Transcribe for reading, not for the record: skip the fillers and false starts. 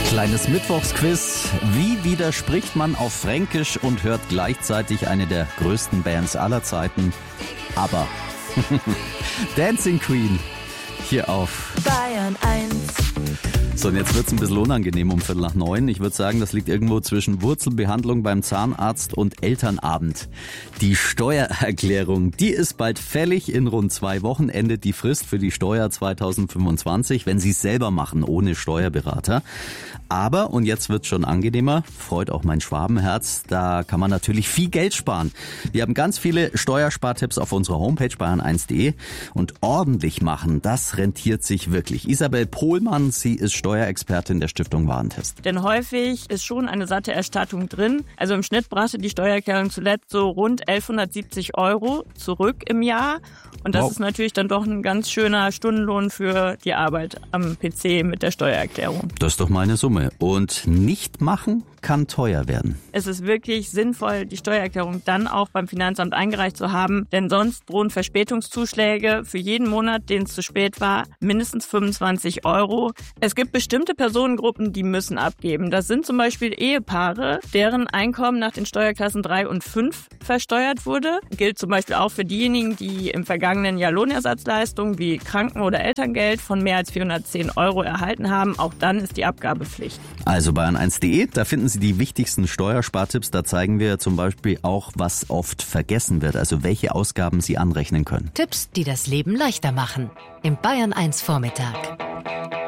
Kleines Mittwochsquiz. Wie widerspricht man auf Fränkisch und hört gleichzeitig eine der größten Bands aller Zeiten? Aber Dancing Queen hier auf Bayern 1. So, und jetzt wird's ein bisschen unangenehm um 8:45. Ich würde sagen, das liegt irgendwo zwischen Wurzelbehandlung beim Zahnarzt und Elternabend. Die Steuererklärung, die ist bald fällig. In rund 2 Wochen endet die Frist für die Steuer 2025, wenn Sie es selber machen, ohne Steuerberater. Aber, und jetzt wird's schon angenehmer, freut auch mein Schwabenherz, da kann man natürlich viel Geld sparen. Wir haben ganz viele Steuerspartipps auf unserer Homepage bayern1.de und ordentlich machen, das rentiert sich wirklich. Isabel Pohlmann, sie ist Steuerexpertin der Stiftung Warentest. Denn häufig ist schon eine satte Erstattung drin. Also im Schnitt brachte die Steuererklärung zuletzt so rund 1170 € zurück im Jahr. Und das ist natürlich dann doch ein ganz schöner Stundenlohn für die Arbeit am PC mit der Steuererklärung. Das ist doch meine Summe. Und nicht machen kann teuer werden. Es ist wirklich sinnvoll, die Steuererklärung dann auch beim Finanzamt eingereicht zu haben, denn sonst drohen Verspätungszuschläge für jeden Monat, den es zu spät war, mindestens 25 €. Es gibt bestimmte Personengruppen, die müssen abgeben. Das sind zum Beispiel Ehepaare, deren Einkommen nach den Steuerklassen 3 und 5 versteuert wurde. Gilt zum Beispiel auch für diejenigen, die im vergangenen Jahr Lohnersatzleistungen wie Kranken- oder Elterngeld von mehr als 410 € erhalten haben. Auch dann ist die Abgabepflicht. Also bayern1.de, da finden Sie die wichtigsten Steuerspartipps. Da zeigen wir zum Beispiel auch, was oft vergessen wird, also welche Ausgaben Sie anrechnen können. Tipps, die das Leben leichter machen. Im Bayern 1 Vormittag.